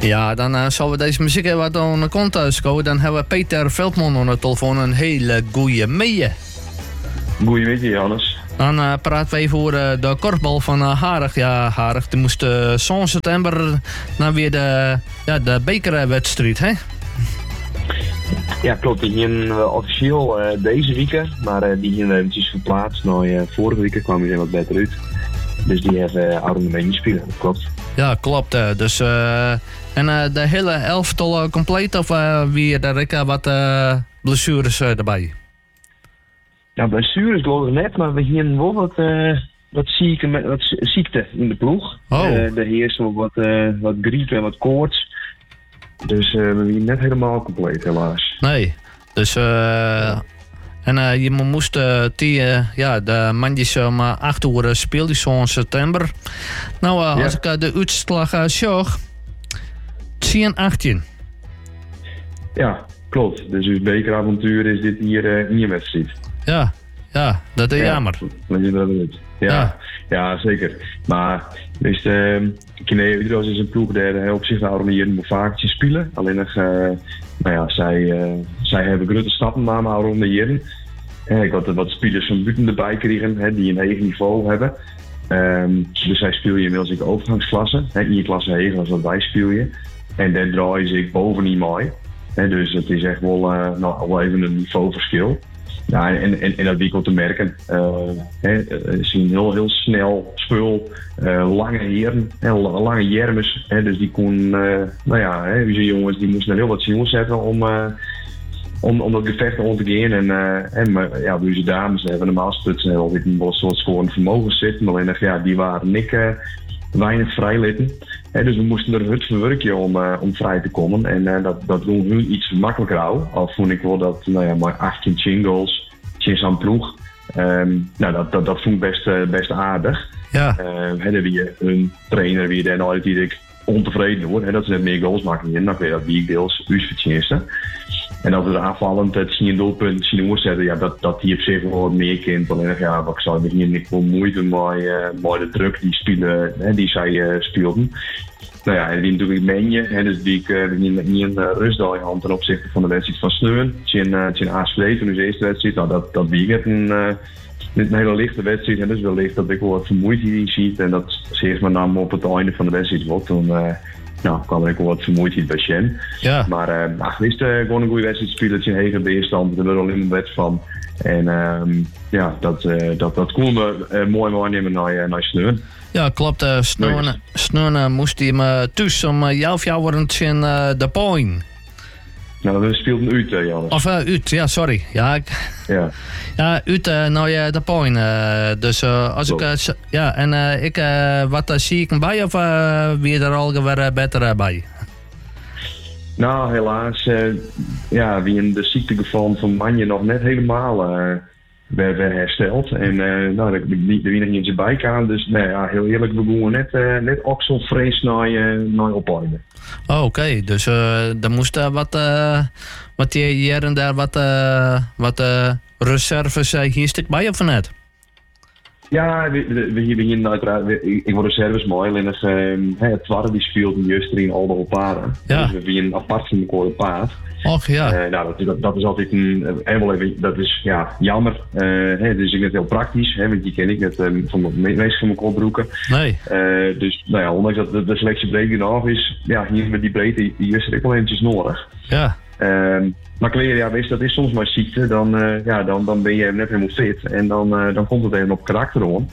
Ja, dan zullen we deze muziek even wat aan de kant komen. Dan hebben we Peter Veldman aan de telefoon. Een hele goeie mee. Goedemiddag, Jannes. Dan praten we even over de korfbal van Harig. Ja, Harig die moest 7 september dan weer de bekerwedstrijd, hè? Ja, klopt. Die gingen officieel deze week, maar die gingen eventjes verplaatst. Vorige week kwam hij er wat beter uit. Dus die hebben oude mee spelen, dat klopt. Ja, klopt. Dus, en de hele elftal compleet of weer daar wat blessures erbij? Ja, blessures geloof ik net, maar we gingen wel wat ziekte in de ploeg. Oh. Er heerst wel wat griep en wat koorts. Dus we zijn net helemaal compleet, helaas. Nee, dus en je moest de mandjes om 8 uur spelen, die zo'n september. Nou, als ik de uitslag zag, 10-18. Ja, klopt. Dus het bekeravontuur is dit hier in je wedstrijd. Ja, dat is jammer. Ja, zeker. Maar wist, Udros is een ploeg die op zich daarom hier moet vakertje spelen. Alleen nog, zij hebben grote stappen maar rond de jaren. Ik had wat spelers van buiten erbij kregen die een eigen niveau hebben. Dus zij speel je inmiddels in de overgangsklasse. In je klasse hegen als wat wij speel je. En daar draai je bovenin mooi. Dus het is echt wel even een niveauverschil. Ja, en dat wie te merken. Zien heel snel spul, lange heren, lange jermes. Dus die kon, deze jongens die moesten heel wat zien zetten om dat gevecht om te gaan. Maar deze dames hebben normaal sputsen wel een soort scorend vermogen zitten. Alleen die waren weinig vrijlitten. Dus we moesten er hut verwerken om vrij te komen. En dat doen we nu iets makkelijker aan. Al vond ik wel dat maar 18 goals. Zo'n ploeg. Dat vond ik best aardig. Ja. Hebben we een trainer die daar nooit direct ontevreden wordt. Dat ze net meer goals maken in. Dan kun je dat wie deels uitvertjenesten. En dat we aanvallend het zien doelpunt zien oorzetten. Dat die op zich wel wat meer kent. Alleen wat ik zou hier niet veel moeite met de druk die spelen, die zij speelden. En die natuurlijk menje, dus die ik niet een rustdag in hand ten opzichte van de wedstrijd van Sneun. Tjen Aasvleet, toen is de eerste wedstrijd. Dat wie een hele lichte wedstrijd. Dus wellicht dat ik wel wat vermoeidheid ziet. En dat zeer met name op het einde van de wedstrijd wordt. Toen kwam ik wel wat vermoeidheid bij Sjen. Ja. Maar wist gewoon een goede wedstrijd spelen. Tjen hegen weerstand, er werd al in een wet van. En dat kon we mooi waarnemen naar Sneun. Ja, klopt. Sneun moest hij me thuis om jou worden in de Point. Nou, dat speelt uit, Jannes. Of uit, ja, sorry. Ja, uit naar de Point. Dus als ik... ik wat zie ik bij of wie er al weer beter bij? Nou, helaas. Wie in de ziektegevallen van Manje nog net helemaal... werd hersteld. En daar wie nog niet eens bij kan. Dus heel eerlijk, we begonnen net okselvrees naar opleiden. Oh, oké. Dus dan moest wat hier en daar wat reserves hier stuk bij of net? Ja, we beginnen uiteraard. Ik word reserves mooi. Alleen het Twarre die speelt juist in al de paarden. Ja. Dus we beginnen apart van de paard. Och ja. Dat is altijd dat is jammer. Het is net heel praktisch, want die ken ik net van de meeste van mijn kopbroeken. Nee. Dus ondanks dat de selectie breed genoeg is, hier met die breedte, die is er ook wel eventjes nodig. Ja. Maar kleren, weet je, dat is soms maar ziekte, dan ben je net helemaal fit en dan komt het even op karakter om.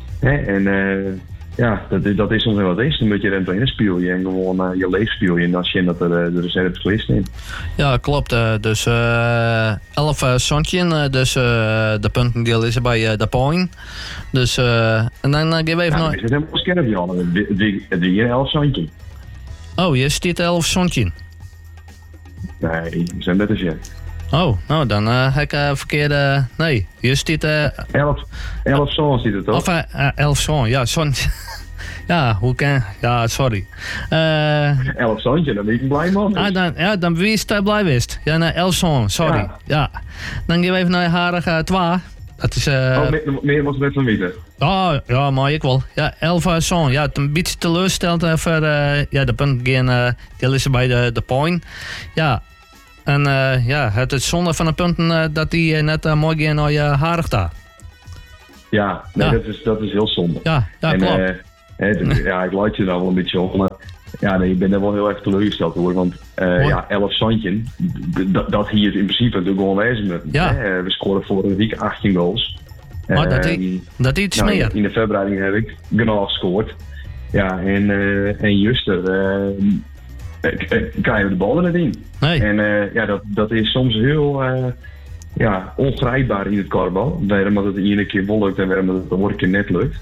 Dat is soms wel wat eens. Dan moet je rent in speel je en gewoon je leef speel je en dan zie je dat de reserves gelist in. Ja, klopt. Dus 11 Sontje, dus de punten die is bij de Point. Dus en dan geef even nog. Is het helemaal scherp, Jan? Die 11 Sontje. Oh, je stiet 11 Sontje. Nee, we zijn beter shit. Oh, nou dan heb ik verkeerde... Nee, je stiet... 11 zo'n ziet het toch? Of 11 zo'n, ja, zo'n... Ja, hoe kan... Ja, sorry. 11 zoontje, dan ben ik een blij man. Dus. Dan wie is het blij wist. Ja, nee, 11 zo'n, sorry. Ja. Dan gaan we even naar Harig 2. Dat is... meer was het net van weten. Ja, maar ik wel. Ja, 11 zo'n. Ja, het een beetje teleursteld voor de punten gaan. Die liggen bij de point. Ja. En het is zonde van de punten dat die net mooi gaan naar je Harig daar. Ja, nee, dat is heel zonde. Ja, en, klopt. Ik laat je daar wel een beetje op, maar ja, nee, ik ben er wel heel erg teleurgesteld hoor. Want 11 zandje, dat hier in principe natuurlijk gewoon wezen moeten. Ja. We scoren vorige week 18 goals. Maar dat iets meer. In de voorbereiding heb ik genoeg gescoord. Ja, en Juster krijgen we de bal er net in. Nee. En dat is soms heel ongrijpbaar in het korfbal. Waarom het de ene keer wel lukt en waarom het de andere keer net lukt.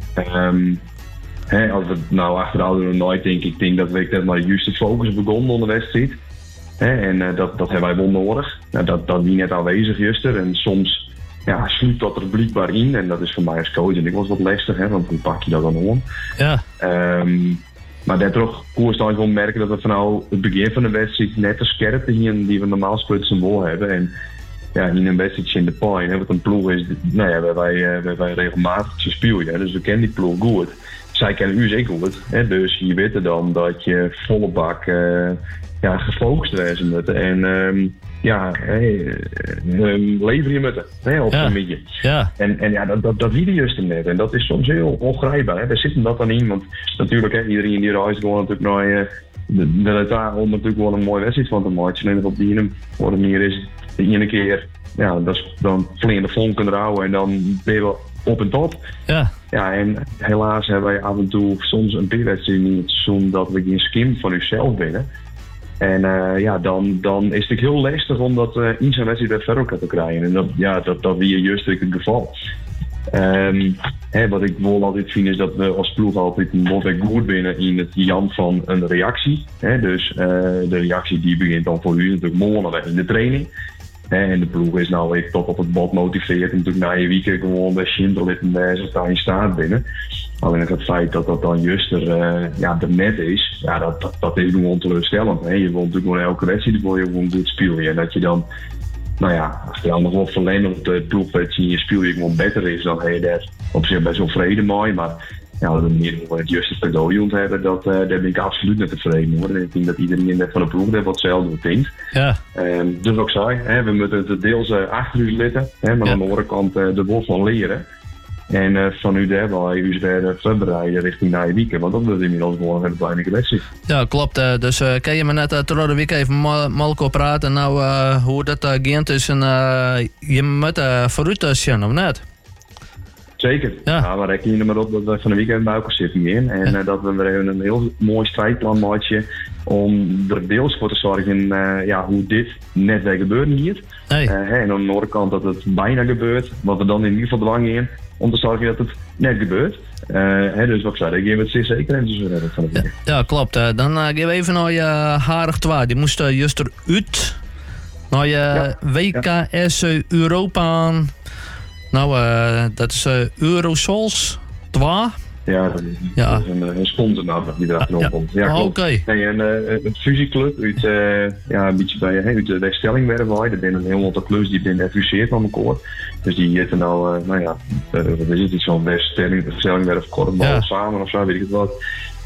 Als we nou achterhouden nooit denk dat we net maar juist de focus begonnen onder de wedstrijd. Dat hebben wij wel nodig. Dat die net aanwezig Juster. En soms sluit dat er blijkbaar in. En dat is voor mij als coach en ik was wat lastig, want hoe pak je dat dan om? Ja. Maar daardoor koers dan gewoon merken dat we vanaf het begin van de wedstrijd net de scherpte hier die we normaal splitsen wel hebben. En ja, in een wedstrijdje in de pijn, wat een ploeg is, waar wij regelmatig spelen. Dus we kennen die ploeg goed. Zij kennen u zeker goed. Dus je weet dan dat je volle bak gefocust wezen moet. En lever je moeten op een beetje. Ja. En dat zie je juist net. En dat is soms heel ongrijpbaar. Daar zit dat dan in. Want natuurlijk, iedereen die reist gewoon natuurlijk naar de daar om natuurlijk wel een mooie wedstrijd van te maken. En op die manier is de ene keer, dan vliegen de vonken eruit en dan ben je wel op en top. Ja. Ja, en helaas hebben wij af en toe soms een wedstrijd in het seizoen dat we geen skim van uzelf binnen. En dan is het heel lastig om dat in zijn wedstrijd verder te krijgen. En dat weer juist het geval. Wat ik wel altijd vind is dat we als ploeg altijd wat goed binnen in het jan van een reactie. Dus de reactie die begint dan voor u natuurlijk morgen in de training. En de ploeg is nou weer tot op het bot motiveerd en natuurlijk na je weekend gewoon bij Schindler en daar daar in staat binnen. Alleen het feit dat dat dan juist er net is, dat is gewoon teleurstellend. Je wil natuurlijk gewoon elke wedstrijd wil je gewoon goed spelen. En dat je dan, als je dan nog wel verlengd de ploegwedstrijd in je speel je gewoon beter is, dan heb je daar op zich best wel vrede mee. Maar de manier hoe we het juiste cadeau hebben, daar ben ik absoluut niet tevreden hoor. En ik denk dat iedereen net van de ploeg wat hetzelfde denkt. Ja. Dus ook zei, we moeten het deels achter u zitten, maar aan de andere kant er wel van leren. En van u daar wel u verder voorbereiden richting na je weekend, want dat is inmiddels gewoon een hele belangrijke wedstrijd. Ja, klopt. Dus kan je me net door de week even Malco praten hoe dat gaat tussen je moet vooruit zien of net? Zeker. Ja. Maar reken je er maar op dat we van de weekend bij elkaar zitten in. En dat we weer een heel mooi strijdplan maken om er deels voor te zorgen hoe dit net weer gebeurt hier. Hey. En aan de andere kant dat het bijna gebeurt, wat we dan in ieder geval belang in om te zorgen dat het net gebeurt. Dus wat ik zei, daar geven we het zeer zeker en dus we redden van het weekend. Ja, klopt. Dan gaan we even naar je Harig 2. Die moest juist eruit naar je WKS Europa. Dat is Eurosols 2. Ja, dat is een sponsornaam die erachter komt. Ja, klopt. Okay. Een fusieclub uit, een beetje uit de Stellingwerf. Dat zijn een heel aantal clubs die zijn gefuseerd aan elkaar. Dus die zitten nou, er zit iets van Stellingwerf, kortbal samen of zo, weet ik het wat.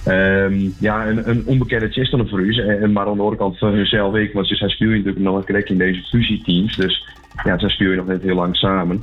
Een onbekende chest dan voor u, maar aan de andere kant van hunzelf ook, want zij spelen natuurlijk nog direct in deze fusieteams. Dus zij spelen nog net heel lang samen.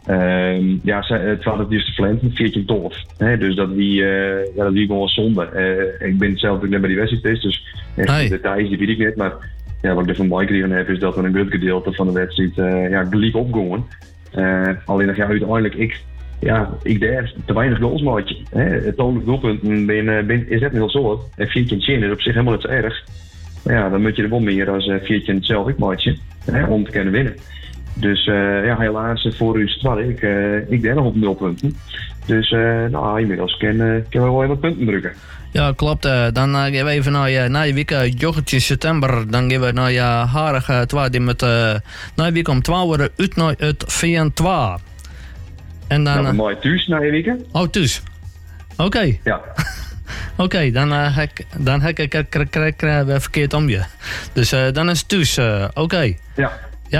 Het was het eerste Flint met 14 tof. Dus dat wie gewoon zonde. Ik ben zelf natuurlijk net bij die wedstrijd, dus de details die weet ik niet. Maar wat ik ervan meegekregen heb, is dat we een goed gedeelte van de wedstrijd gelijk opgingen. Alleen dat uiteindelijk ik daar te weinig goals maak. Het toonlijk doelpunten is net heel soort. En 14 chin is op zich helemaal niet zo erg. Maar dan moet je er wel meer als 14 zelf ik maatje om te kunnen winnen. Dus helaas voor u zwaar. Ik denk nog op 0 punten. Dus inmiddels kunnen we wel even punten drukken. Ja, klopt. Dan gaan we even naar je week 18 september. Dan gaan we naar je Harig 2. Die met na je week om 12 uur uit naar het VN2. En dan mooi thuis na je weekend. Oh, thuis. Oké. Ja. Oké, dan heb ik verkeerd om je. Dus dan is het thuis. Oké. Ja. Ja.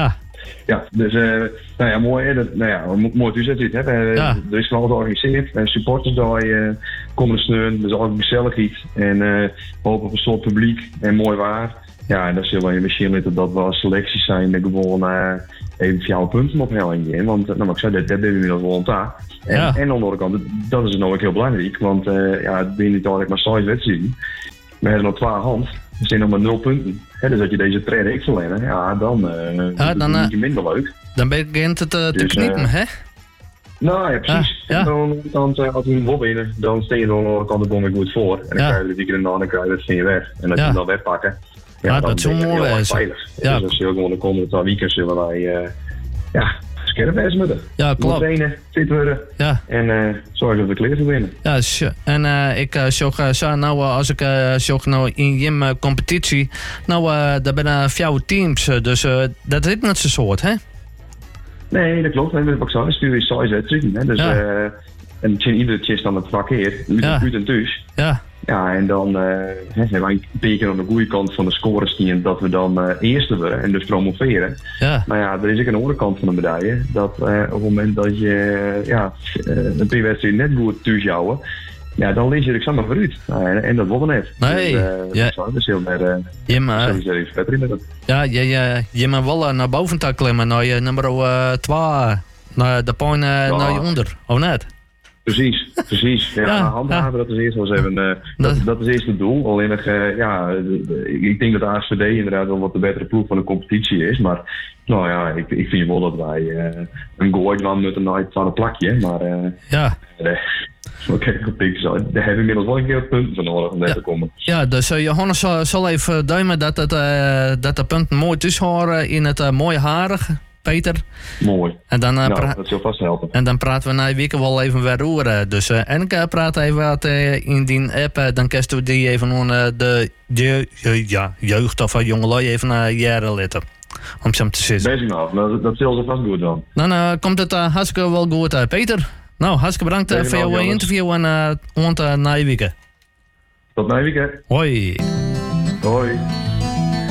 Ja, dus mooi hè. Mooi toezet hè. Er is van alles georganiseerd. Supporters daar komen sneuren. Dus ook gezellig iets. En hopen op een soort publiek en mooi waar. Ja, en dan zullen we misschien dat we als selecties zijn gewoon even 4 punten ophellen in. Want nou, ik zei, dat ben je inmiddels wel daar. En aan de andere kant, dat is nou ook heel belangrijk. Want het ben niet eigenlijk maar 6 wedstrijden. We hebben nog 2 hand. Er zijn nog maar 0 punten. Hè, dus als je deze trainer ik verlenen, dan is het minder leuk. Dan begint het te kniepen, hè? Nou ja, precies. Ja. Dan als we hem wel winnen, dan steen je dan kan de bom goed voor. En dan krijg je de weekend en dan krijg je het van je weg. En als je hem dan wegpakken, dan dat is zo mooi veilig. Ja. Dus als je gewoon de komende 2 weken zullen wij scherp wezen moeten. Ja, klopt. Trainen, fit worden en zorgen dat we kleren winnen. Ja, en ik zag nou als ik zag nou in je competitie, nou daar zijn 4 teams, dus dat is niet zo'n soort, hè? Nee, dat klopt. En wat ik zei, stuur je 6 wedstrijden. Dus en iedere keer dan het vak hier, uit en thuis. Ja. Ja, en dan hebben wij een beetje aan de goede kant van de scores zien dat we dan eerste worden en dus promoveren. Ja. Maar ja, er is ook een andere kant van de medaille. Dat op het moment dat je een paar wedstrijden net goed thuis houden, ja, dan lees je er samen vooruit. En dat wordt net. Nee. Dus heel ver. Je moet wel naar boven klimmen, naar je nummer 2, naar de point naar je onder, of net? Precies. Handhaven, dat is eerst wel eens even. Dat is eerst het doel. Alleen nog, ik denk dat de ASVD inderdaad wel wat de betere ploeg van de competitie is. Maar nou ja, ik vind wel dat wij een gooi gaan met een van een plakje. Maar daar hebben we inmiddels wel een keer punten voor nodig om daar te komen. Ja, dus Johannes zal even duimen dat de punten mooi tussen horen in het mooie Harig. Peter. Mooi. En dan, dat zal vast helpen. En dan praten we na weken wel even weer door. Dus en ik praat even wat in die app. Dan kerst we die even aan de jeugd of jongelui even naar jaren letten. Om zo te zeggen. Bezig nou, dat zal ze vast goed dan. Dan komt het hartstikke wel goed, Peter. Nou, hartstikke bedankt voor jouw interview en na weken. Tot na weken. Hoi. Hoi.